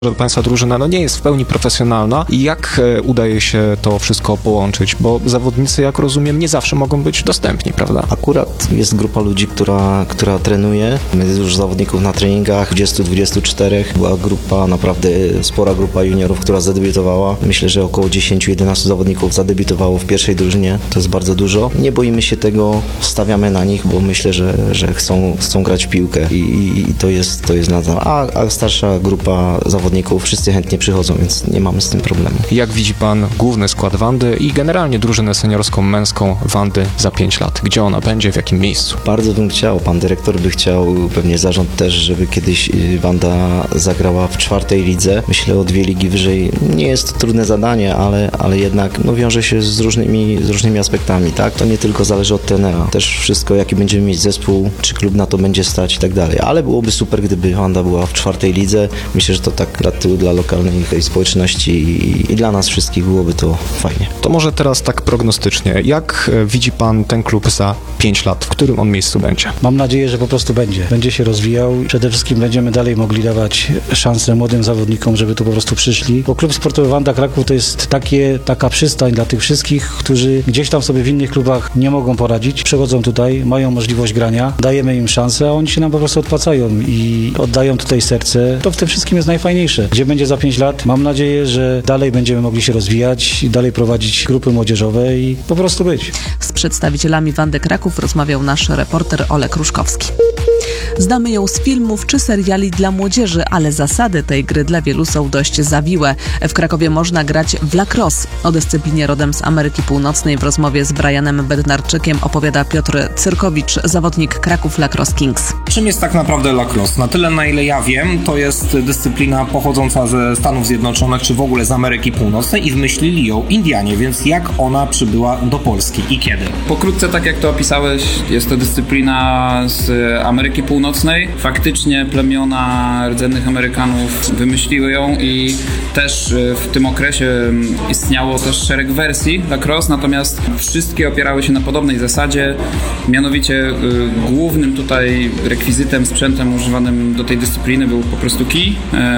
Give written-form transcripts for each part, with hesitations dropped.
że państwa drużyna nie jest w pełni profesjonalna i jak udaje się to wszystko połączyć, bo zawodnicy, jak rozumiem, nie zawsze mogą być dostępni, prawda? Akurat jest grupa ludzi, która trenuje. Jest już zawodników na treningach, 20-24. Była grupa, naprawdę spora grupa juniorów, która zadebiutowała. Myślę, że około 10-11 zawodników zadebiutowało w pierwszej drużynie. To jest bardzo dużo. Nie boimy się tego, stawiamy na nich, bo myślę, że chcą grać w piłkę i to jest na to. A starsza grupa zawodników, wszyscy chętnie przychodzą, więc nie mamy z tym problemu. Jak widzi pan główny skład Wandy i generalnie drużynę seniorską, męską Wandy za 5 lat? Gdzie ona będzie, w jakim miejscu? Bardzo bym chciał, pan dyrektor by chciał, pewnie zarząd też, żeby kiedyś Wanda zagrała w 4. lidze. Myślę o 2 ligi wyżej. Nie jest to trudne zadanie, ale jednak wiąże się z różnymi aspektami, tak? To nie tylko zależy od trenera. Też wszystko, jaki będziemy mieć zespół, czy klub na to będzie stać i tak dalej. Ale byłoby super, gdyby Wanda była w 4. lidze. Myślę, że to tak dla lokalnej społeczności i dla nas wszystkich byłoby to fajnie. To może teraz tak prognostycznie. Jak widzi pan ten klub za 5 lat? W którym on miejscu będzie? Mam nadzieję, że po prostu będzie się rozwijał. Przede wszystkim będziemy dalej mogli dawać szansę młodym zawodnikom, żeby tu po prostu przyszli. Bo klub sportowy Wanda Kraków to jest taka przystań dla tych wszystkich, którzy gdzieś tam sobie w innych klubach nie mogą poradzić. Przychodzą tutaj, mają możliwość grania, dajemy im szansę, a oni się nam po prostu odpłacają i oddają tutaj serce. To w tym wszystkim jest najfajniejsze. Gdzie będzie za 5 lat? Mam nadzieję, że dalej będziemy mogli się rozwijać, dalej prowadzić grupy młodzieżowe i po prostu być. Z przedstawicielami Wandy Kraków rozmawiał nasz reporter Olek Ruszkowski. Znamy ją z filmów czy seriali dla młodzieży, ale zasady tej gry dla wielu są dość zawiłe. W Krakowie można grać w lacrosse. O dyscyplinie rodem z Ameryki Północnej w rozmowie z Brianem Bednarczykiem opowiada Piotr Cyrkowicz, zawodnik Kraków Lacrosse Kings. Czym jest tak naprawdę lacrosse? Na tyle, na ile ja wiem, to jest dyscyplina pochodząca ze Stanów Zjednoczonych, czy w ogóle z Ameryki Północnej i wymyślili ją Indianie, więc jak ona przybyła do Polski i kiedy? Pokrótce, tak jak to opisałeś, jest to dyscyplina z Ameryki Północnej. Faktycznie plemiona rdzennych Amerykanów wymyśliły ją i też w tym okresie istniało też szereg wersji lacrosse, natomiast wszystkie opierały się na podobnej zasadzie, mianowicie głównym tutaj rekwizytem, sprzętem używanym do tej dyscypliny był po prostu kij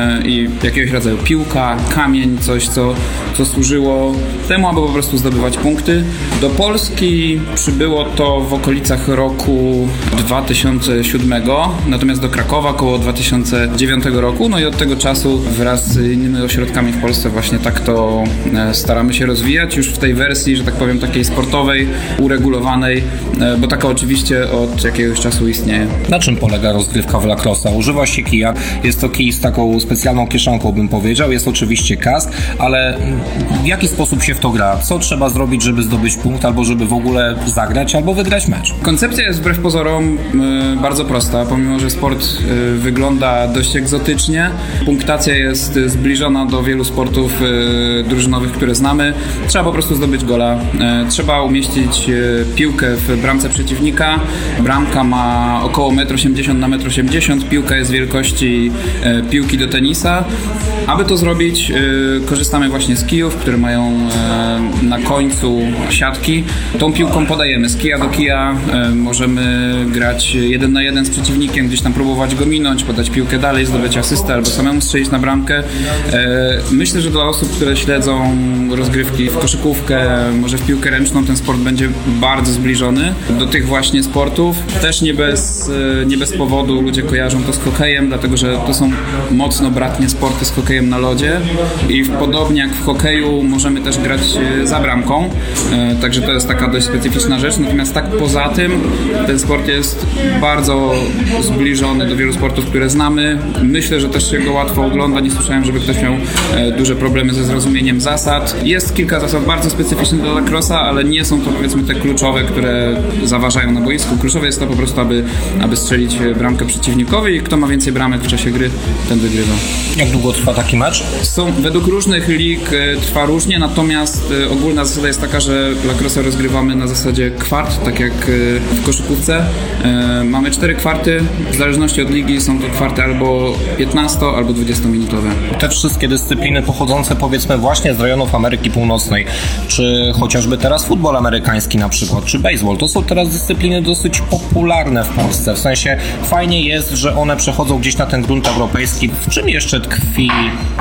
i jakiegoś rodzaju piłka, kamień, coś co służyło temu, aby po prostu zdobywać punkty. Do Polski przybyło to w okolicach roku 2007, natomiast do Krakowa około 2009 roku, no i od tego czasu wraz z innymi ośrodkami w Polsce właśnie tak to staramy się rozwijać już w tej wersji, że tak powiem, takiej sportowej, uregulowanej, bo taka oczywiście od jakiegoś czasu istnieje. Na czym polega rozgrywka w lacrosse? Używa się kija, jest to kij z taką specjalną kieszonką, bym powiedział, jest oczywiście kask, ale w jaki sposób się w to gra? Co trzeba zrobić, żeby zdobyć punkt, albo żeby w ogóle zagrać, albo wygrać mecz? Koncepcja jest wbrew pozorom bardzo prosta, pomimo że sport wygląda dość egzotycznie. Punktacja jest zbliżona do wielu sportów drużynowych, które znamy. Trzeba po prostu zdobyć gola. Trzeba umieścić piłkę w bramce przeciwnika. Bramka ma około 1,80 m na 1,80 m. Piłka jest wielkości piłki do tenisa. Aby to zrobić, korzystamy właśnie z kijów, które mają na końcu siatki. Tą piłką podajemy z kija do kija. Możemy grać 1 na 1 z przeciwnikiem, gdzieś tam próbować go minąć, podać piłkę dalej, zdobyć asystę albo samemu strzelić na bramkę. Myślę, że dla osób, które śledzą rozgrywki w koszykówkę, może w piłkę ręczną, ten sport będzie bardzo zbliżony do tych właśnie sportów. Też nie bez powodu ludzie kojarzą to z hokejem, dlatego że to są mocno bratnie sporty z hokejem na lodzie i podobnie jak w hokeju możemy też grać za bramką, także to jest taka dość specyficzna rzecz. Natomiast tak poza tym ten sport jest bardzo zbliżony do wielu sportów, które znamy. Myślę, że też się go łatwo ogląda. Nie słyszałem, żeby ktoś miał duże problemy ze zrozumieniem zasad. Jest kilka zasad bardzo specyficznych dla lacrossa, ale nie są to, powiedzmy, te kluczowe, które zaważają na boisku. Kluczowe jest to po prostu, aby strzelić bramkę przeciwnikowi i kto ma więcej bramek w czasie gry, ten wygrywa. Jak długo trwa taki mecz? Według różnych lig trwa różnie, natomiast ogólna zasada jest taka, że lacrosse rozgrywamy na zasadzie kwart, tak jak w koszykówce. Mamy 4 kwarty, w zależności od ligi są to kwarty albo 15 albo 20 minutowe. Te wszystkie dyscypliny pochodzące, powiedzmy, właśnie z rejonów Ameryki Północnej, czy chociażby teraz futbol amerykański na przykład, czy baseball, to są teraz dyscypliny dosyć popularne w Polsce. W sensie fajnie jest, że one przechodzą gdzieś na ten grunt europejski. W czym jeszcze tkwi